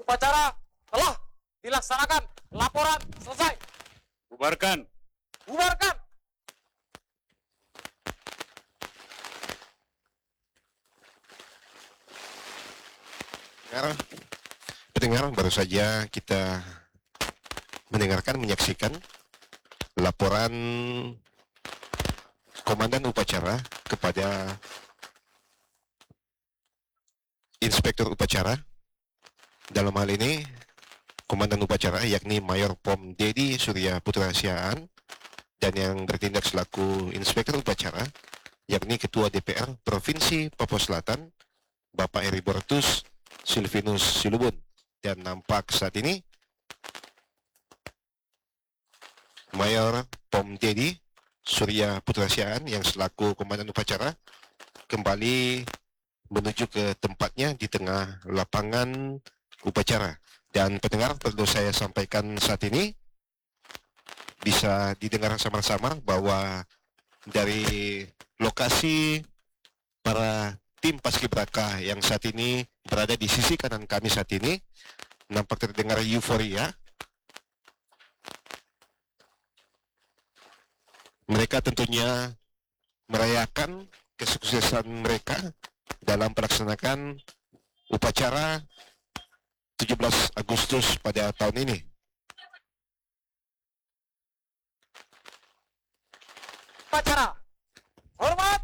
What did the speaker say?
Upacara telah dilaksanakan. Laporan selesai. Bubarkan. Bubarkan. Pendengar, baru saja kita menyaksikan laporan Komandan Upacara kepada Inspektur Upacara. Dalam hal ini, Komandan Upacara yakni Mayor Pom Dedi Surya Putra Siaan, dan yang bertindak selaku Inspektur Upacara yakni Ketua DPR Provinsi Papua Selatan, Bapak Eri Bortus Silvinus Silubun. Dan nampak saat ini Mayor Pom Dedi Surya Putra Siaan yang selaku Komandan Upacara kembali menuju ke tempatnya di tengah lapangan upacara. Dan pendengar, perlu saya sampaikan saat ini bisa didengar samar-samar bahwa dari lokasi para tim paskibraka yang saat ini berada di sisi kanan kami saat ini nampak terdengar euforia. Mereka tentunya merayakan kesuksesan mereka dalam melaksanakan upacara 17 Agustus pada tahun ini. Upacara. Hormat.